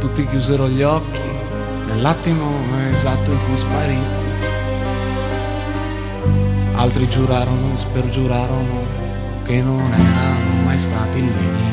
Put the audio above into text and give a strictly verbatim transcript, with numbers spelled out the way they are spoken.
tutti chiusero gli occhi nell'attimo esatto in cui sparì. Altri giurarono e spergiurarono che non erano mai stati lì.